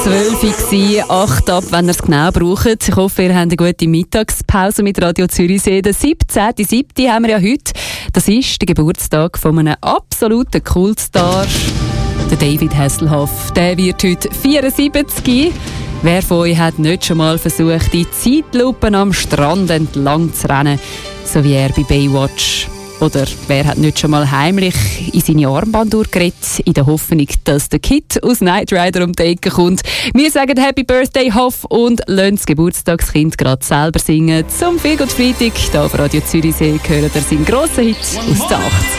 12 Uhr, 8 ab, wenn ihr es genau braucht. Ich hoffe, ihr habt eine gute Mittagspause mit Radio Zürichsee. Den 17.07. haben wir ja heute. Das ist der Geburtstag von einem absoluten Kultstar, der David Hasselhoff. Der wird heute 74. Wer von euch hat nicht schon mal versucht, die Zeitlupen am Strand entlang zu rennen, so wie er bei Baywatch? Oder wer hat nicht schon mal heimlich in seine Armbanduhr geredet, in der Hoffnung, dass der Kid aus Knight Rider um die Ecke kommt? Wir sagen Happy Birthday, Hoff, und lassen das Geburtstagskind gerade selber singen. Zum Feelgood Freitag, hier auf Radio Zürichsee, hören ihr seinen grossen Hit aus den 80ern.